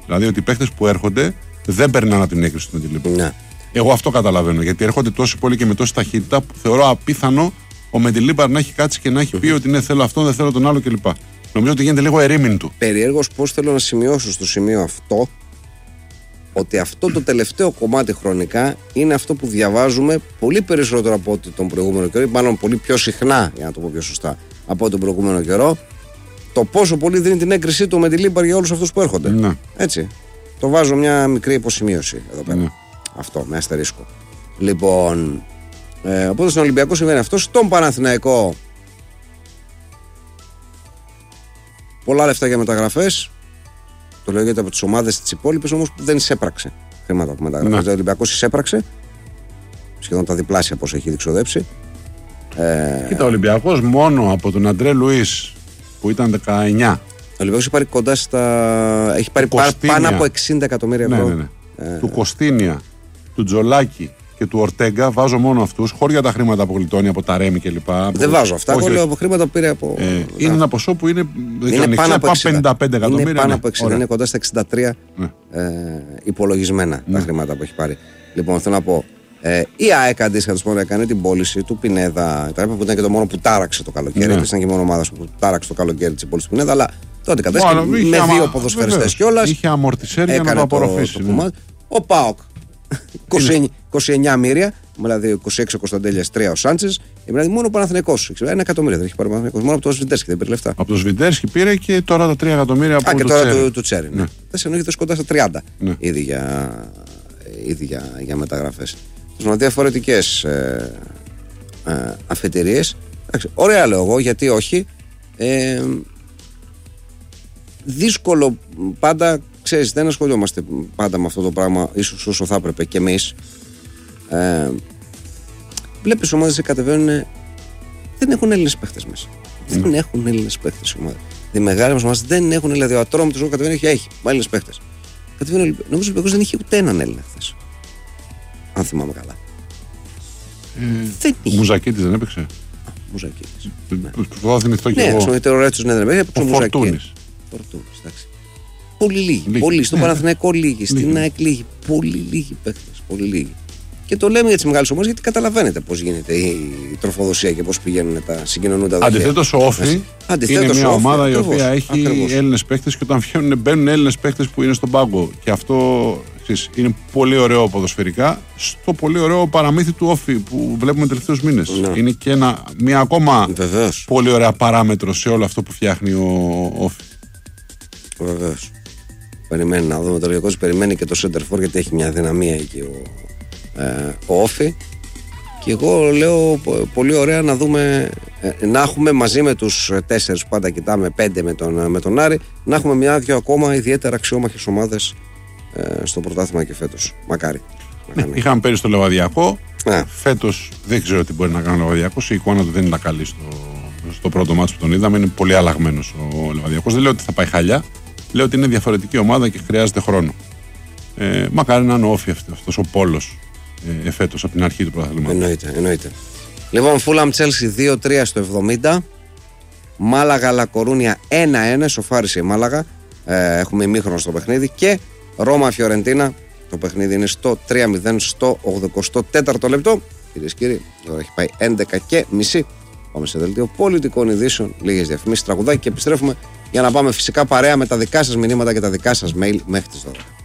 Δηλαδή ότι οι παίχτες που έρχονται δεν περνάνε από την έγκριση του Μεντιλίμπαρ. Ναι. Εγώ αυτό καταλαβαίνω. Γιατί έρχονται τόσο πολύ και με τόση ταχύτητα που θεωρώ απίθανο ο Μεντιλίμπαρ να έχει κάτσει και να έχει πει ότι ναι, θέλω αυτόν, δεν θέλω τον άλλο κλπ. Νομίζω ότι γίνεται λίγο ερήμην του. Περιέργως πώς θέλω να σημειώσω στο σημείο αυτό ότι αυτό το τελευταίο κομμάτι χρονικά είναι αυτό που διαβάζουμε πολύ περισσότερο από ό,τι τον προηγούμενο καιρό, ή μάλλον πολύ πιο συχνά, για να το πω πιο σωστά, από ό,τι τον προηγούμενο καιρό, το πόσο πολύ δίνει την έγκρισή του με τη Μεντιλίμπαρ για όλους αυτούς που έρχονται. Ναι. Έτσι. Το βάζω μια μικρή υποσημείωση εδώ πέρα. Ναι. Αυτό, με αστερίσκο. Λοιπόν, οπότε στον Ολυμπιακό συμβαίνει αυτό. Στον Παναθηναϊκό πολλά λεφτά για μεταγραφές. Το λέω γιατί από τις ομάδες της υπόλοιπες όμως που δεν εισέπραξε χρήματα από μεταγραφές. Ο Ολυμπιακός εισέπραξε σχεδόν τα διπλάσια πώς έχει διξοδέψει. Κοίτα, ο Ολυμπιακός μόνο από τον Αντρέ Λουίς που ήταν 19. Ο Ολυμπιακός έχει πάρει κοντά στα. Έχει πάρει πάνω από 60 εκατομμύρια ευρώ. Ναι. Του Κωστίνια, του Τζολάκη και του Ορτέγκα, βάζω μόνο αυτούς, χωρίς για τα χρήματα που γλιτώνει από τα Ρέμι κλπ. Δεν βάζω αυτά. Εγώ λέω από χρήματα που πήρε από. Είναι ένα ποσό που είναι πάνω από 55 εκατομμύρια. Είναι πάνω από 60, είναι κοντά στα 63 υπολογισμένα τα χρήματα που έχει πάρει. Λοιπόν, θέλω να πω. Η ΑΕΚ αντίστοιχα έκανε την πώληση του Πινέδα, που ήταν και το μόνο που τάραξε το καλοκαίρι. Ήταν και μόνο ομάδα που τάραξε το καλοκαίρι τη πώληση του Πινέδα, αλλά τότε κατάσταση με δύο ποδοσφαιριστές κιόλας. Είχε αμορτισέρ για να το απορροφήσει. Ο ΠΑΟΚ 29 μοίρια, δηλαδή 26 ο Κωνσταντέλιας, 3 ο Σάντσες. Δηλαδή μόνο ο Παναθηναϊκός. 1 εκατομμύριο δεν έχει πάρει ο Παναθηναϊκός. Μόνο από το Σβιντέρσκι δεν πήρε λεφτά. Από το Σβιντέρσκι πήρε και τώρα τα 3 εκατομμύρια από το Τσέρι. Και τώρα του Τσέρι. Δεν σε εννοείται κοντά στα 30 ήδη για μεταγραφές. Με διαφορετικές αφετηρίες. Ωραία λέω εγώ, γιατί όχι. Δύσκολο πάντα, ξέρεις, δεν ασχολιόμαστε πάντα με αυτό το πράγμα, ίσως όσο θα έπρεπε κι εμείς. Βλέπεις ομάδες που κατεβαίνουν, δεν έχουν Έλληνες παίχτες μέσα. Δεν έχουν Έλληνες παίχτες οι ομάδες. Οι μεγάλες μας δεν έχουν, δηλαδή ο Ατρόμητος που κατεβαίνει έχει Έλληνες παίχτες. Νομίζω ο Ολυμπιακός δεν είχε ούτε έναν Έλληνα χθες. Αν θυμάμαι καλά. Ο Μουζακίτης δεν έπαιξε. Μουζακίτης. Θα θυμηθώ κι εγώ. Ναι, ο Ρέτσος δεν έπαιξε. Ο Φορτούνης. Εντάξει. Πολύ λίγοι. Πολύ. Στον Παναθηναϊκό λίγοι. Στην ΑΕΚ λίγοι. Πολύ λίγοι παίκτες. Πολύ λίγοι. Και το λέμε για τις μεγάλες ομάδες γιατί καταλαβαίνετε πώς γίνεται η τροφοδοσία και πώς πηγαίνουν τα συγκοινωνούντα δοχεία. Αντιθέτως, ο Όφη είναι μια ομάδα η οποία έχει Έλληνες παίκτες και όταν μπαίνουν Έλληνες παίκτες που είναι στον πάγκο. Και αυτό είναι πολύ ωραίο ποδοσφαιρικά. Στο πολύ ωραίο παραμύθι του Όφη που βλέπουμε τελευταίους μήνες. Είναι και μια ακόμα πολύ ωραία παράμετρο σε όλο αυτό που φτιάχνει ο Όφη. Βεβαίως. Περιμένει να δούμε το Ολυμπιακός, περιμένει και το center for γιατί έχει μια δυναμία εκεί ο Όφη. Και εγώ λέω πολύ ωραία να δούμε, να έχουμε μαζί με τους 4 που πάντα κοιτάμε, 5 με τον Άρη, να έχουμε μια-δυο ακόμα ιδιαίτερα αξιόμαχες ομάδες στο πρωτάθλημα και φέτος. Μακάρι. Είχαμε πέρυσι το Λεβαδιακό. Φέτος δεν ξέρω τι μπορεί να κάνει ο Λεβαδιακός. Η εικόνα του δεν είναι καλή στο πρώτο μάτσο που τον είδαμε. Είναι πολύ αλλαγμένος ο Λεβαδιακός. Δεν λέω ότι θα πάει χαλιά. Λέω ότι είναι διαφορετική ομάδα και χρειάζεται χρόνο. Μακάρι να είναι ο Όφη αυτός ο πόλος εφέτος από την αρχή του πρωταθλήματος. Εννοείται. Λοιπόν, Φούλαμ Τσέλσι 2-3 στο 70. Μάλαγα Λακορούνια 1-1. Σοφάρισε η Μάλαγα. Έχουμε ημίχρονο στο παιχνίδι. Και Ρώμα Φιωρεντίνα. Το παιχνίδι είναι στο 3-0 στο 84ο λεπτό. Κυρίες και κύριοι, τώρα έχει πάει 11:30. Πάμε σε δελτίο πολιτικών ειδήσεων. Λίγες διαφημίσεις, τραγουδάκι και επιστρέφουμε για να πάμε φυσικά παρέα με τα δικά σας μηνύματα και τα δικά σας mail μέχρι τις 12.